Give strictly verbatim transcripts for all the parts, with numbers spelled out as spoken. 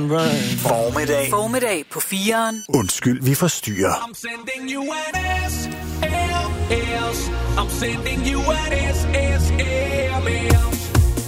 Formiddag. Formiddag på fireren. Undskyld, vi forstyrrer. I'm sending you an S M S. I'm sending you an S S M S.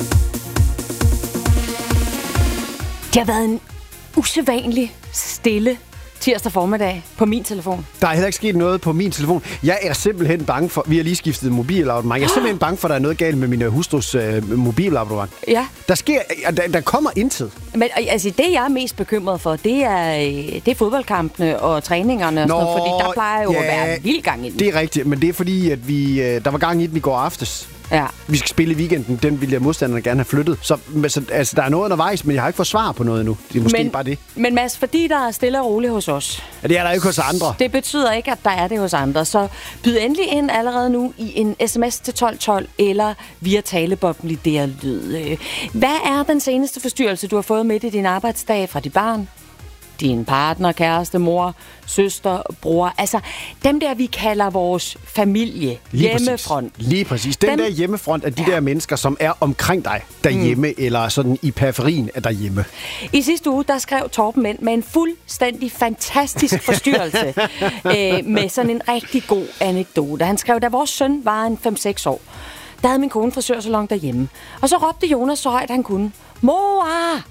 Det har været en usædvanlig stille tirsdag formiddag på min telefon. Der er heller ikke sket noget på min telefon. Jeg er simpelthen bange for... Vi har lige skiftet mobilabonnement. Jeg er simpelthen bange for, at der er noget galt med min hustrus øh, mobilabonnement. Ja. Der sker... Der, der kommer intet. Men altså, det jeg er mest bekymret for, det er, det er fodboldkampene og træningerne og Nå, sådan noget, fordi der plejer jo ja, at være vild gang i den. Det er rigtigt, men det er fordi, at vi... Der var gang i den i går aftes. Ja. Vi skal spille i weekenden. Den ville modstanderne gerne have flyttet. Så, så altså, der er noget undervejs, men jeg har ikke fået svar på noget endnu. Det er måske men, bare det. Men Mads, fordi der er stille og roligt hos os. Ja, det er der ikke hos andre. Det betyder ikke, at der er det hos andre. Så byd endelig ind allerede nu i en sms til tolv tolv eller via taleboblen i D R Lyd. Hvad er den seneste forstyrrelse, du har fået midt i din arbejdsdag fra dit barn? Din partner, kæreste, mor, søster, bror. Altså dem der, vi kalder vores familie. Lige hjemmefront. Præcis. Lige præcis. Den dem, der hjemmefront af de ja. der mennesker, som er omkring dig derhjemme, mm. eller sådan i periferien af derhjemme. I sidste uge, der skrev Torben ind med en fuldstændig fantastisk forstyrrelse. øh, med sådan en rigtig god anekdote. Han skrev, da vores søn var en fem seks år, der havde min kone frisørsalon derhjemme. Og så råbte Jonas så højt, han kunne. Mor!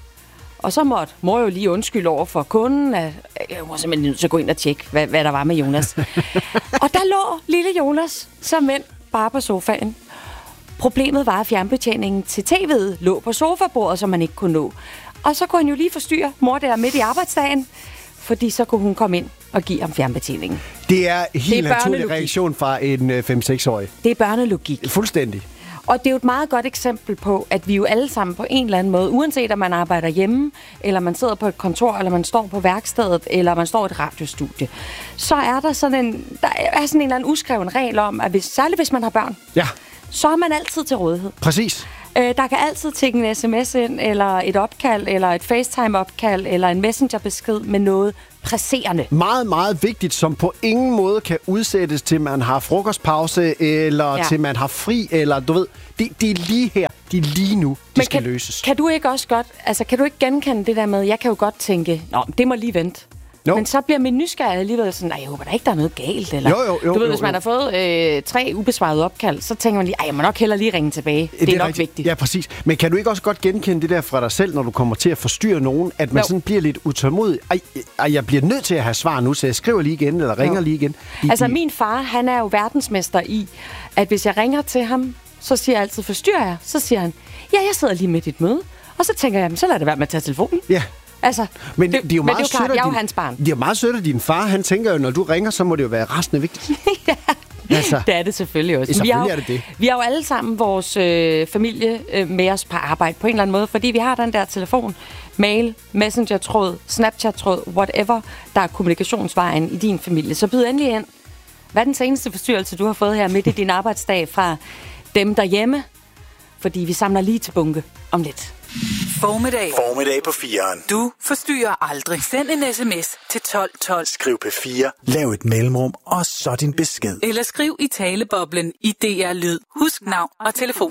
Og så måtte mor jo lige undskylde over for kunden, at jeg var simpelthen nødt til at gå ind og tjekke, hvad, hvad der var med Jonas. Og der lå lille Jonas som mænd bare på sofaen. Problemet var, at fjernbetjeningen til tv'et lå på sofabordet, som man ikke kunne nå. Og så kunne han jo lige forstyrre mor der midt i arbejdsdagen, fordi så kunne hun komme ind og give ham fjernbetjeningen. Det er helt det er naturlig reaktion fra en fem seks årig. Det er børnelogik. Fuldstændig. Og det er jo et meget godt eksempel på, at vi jo alle sammen på en eller anden måde, uanset om man arbejder hjemme, eller man sidder på et kontor, eller man står på værkstedet, eller man står i et radiostudie, så er der sådan en, der er sådan en eller anden uskreven regel om, at hvis, særligt hvis man har børn, ja. så er man altid til rådighed. Præcis. Øh, der kan altid tække en sms ind, eller et opkald, eller et FaceTime-opkald, eller en Messenger-besked med noget presserende. Meget, meget vigtigt, som på ingen måde kan udsættes til, man har frokostpause, eller ja. til man har fri, eller du ved, det, det er lige her, det er lige nu, det Men skal kan, løses. Kan du ikke også godt, altså kan du ikke genkende det der med, jeg kan jo godt tænke, nå, det må lige vente. No. Men så bliver min nysgerrighed alligevel sådan, nej, jeg håber da ikke, der er noget galt. Eller, jo, jo, jo, du ved, jo, hvis man jo. har fået øh, tre ubesvarede opkald, så tænker man lige, ej, jeg må nok hellere lige ringe tilbage. Det, det er nok rigtigt. vigtigt. Ja, præcis. Men kan du ikke også godt genkende det der fra dig selv, når du kommer til at forstyrre nogen, at man jo. sådan bliver lidt utålmodig? Ej, ej, jeg bliver nødt til at have svar nu, så jeg skriver lige igen, eller ringer jo. lige igen. I, altså, i... min far, han er jo verdensmester i, at hvis jeg ringer til ham, så siger jeg altid, forstyrrer jeg? Så siger han, ja, jeg sidder lige midt i et møde. Og så tænker jeg, så lader det være med at tage telefonen. Ja. Altså, men det, det er jo men meget det er jo klart, sødt, jeg er jo din, hans barn. Det er jo meget sødt, at din far, han tænker jo, når du ringer, så må det jo være resten af vigtigt. Ja, altså, det er det selvfølgelig også. Selvfølgelig vi har jo, er det det. Vi har jo alle sammen vores øh, familie øh, med os på arbejde på en eller anden måde, fordi vi har den der telefon, mail, messenger-tråd, Snapchat-tråd, whatever, der er kommunikationsvejen i din familie. Så byd endelig ind. Hvad er den seneste forstyrrelse, du har fået her midt i din arbejdsdag fra dem derhjemme? Fordi vi samler lige til bunke om lidt. Formiddag. Formiddag på fireren. Du forstyrrer aldrig. Send en sms til tolv tolv. Skriv P fire, lav et mellemrum, og så din besked. Eller skriv i taleboblen i D R Lyd. Husk navn og telefon.